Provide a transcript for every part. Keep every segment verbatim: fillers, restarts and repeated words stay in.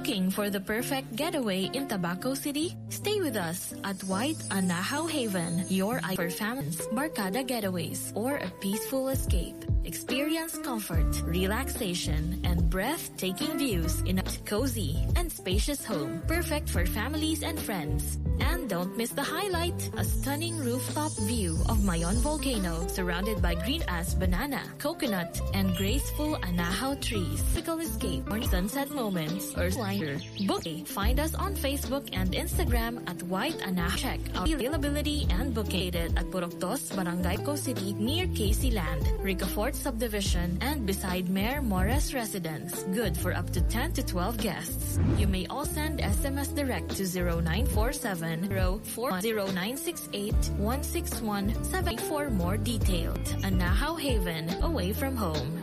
Looking for the perfect getaway in Tabaco City? Stay with us at White Anahaw Haven, your eye for families, barkada getaways, or a peaceful escape. Experience comfort, relaxation, and breathtaking views in a cozy and spacious home, perfect for families and friends. And don't miss the highlight, a stunning rooftop view of Mayon Volcano surrounded by green as banana, coconut, and graceful Anahaw trees. Typical escape or sunset moments or liner. Book. Find us on Facebook and Instagram at White Anahaw. Check our availability and booking at Puroktos, Barangay Co City near Casey Land, Ricafort Subdivision, and beside Mayor Morris Residence. Good for up to ten to twelve guests. You may all send S M S direct to zero nine four seven zero four zero nine six eight one six one seven for more detailed. Anahaw Haven, away from home.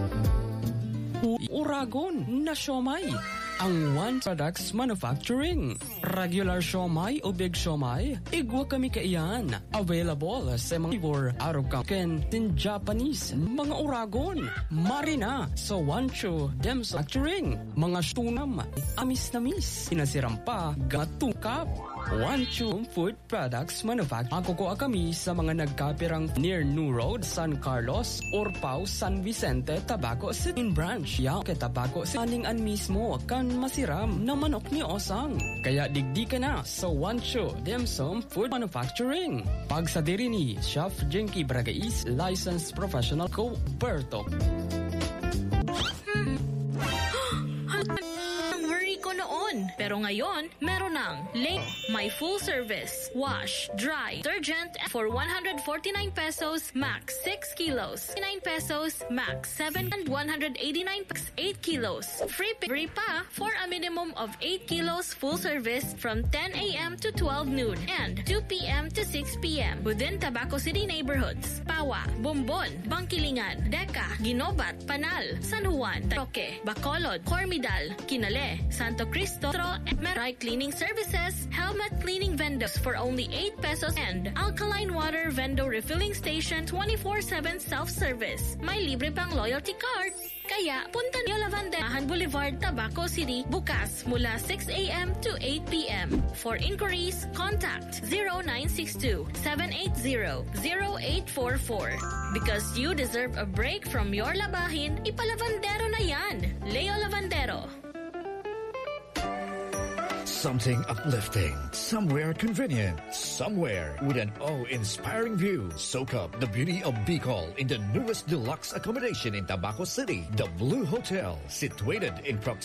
Uragon na siomay. Ang One Products Manufacturing. Regular siomay o big siomay, igwa kami kaiyan. Available sa mga flavor, Arab Ken, tin Japanese, mga uragon. Marina sa Wancho Dems Manufacturing. Mga tunam, amis na mis. Sinasiram pa, gatungkap. Wancho Food Products Manufacturing. Makukuha kami sa mga nagkapirang near New Road, San Carlos, Orpao, San Vicente, Tabaco City in Branch. Yaw ke Tabaco City. Aning an mismo kan masiram na manok ni Osang. Kaya digdi ka na sa Wancho Demsom Food Manufacturing. Pag sa diri ni Chef Jinky Bragais, licensed professional co Berto. Pero ngayon, meron ng Lake, my full service, wash, dry, detergent for one hundred forty-nine pesos, max six kilos, nine pesos, max seven, and one hundred eighty-nine packs, eight kilos. Free free pa for a minimum of eight kilos full service from ten a.m. to twelve noon and two p.m. to six p.m. within Tabaco City neighborhoods. Pawa, Bombon, Bangkilingan, Deca, Ginobat, Panal, San Juan, Roque, Bacolod, Cormidal, Kinale, Santo Cristo, and dry cleaning services, helmet cleaning vendors for only eight pesos, and alkaline water vendor refilling station twenty-four seven self-service. May libre pang loyalty card. Kaya punta niyo Lavanderan Boulevard, Tabaco City bukas mula six a.m. to eight p.m. For inquiries, contact zero nine six two, seven eight zero, zero eight four four. Because you deserve a break from your labahin, ipalavandero na yan. Leo Lavandero. Something uplifting, somewhere convenient, somewhere with an awe-inspiring view. Soak up the beauty of Bicol in the newest deluxe accommodation in Tabaco City, the Blue Hotel, situated in proximity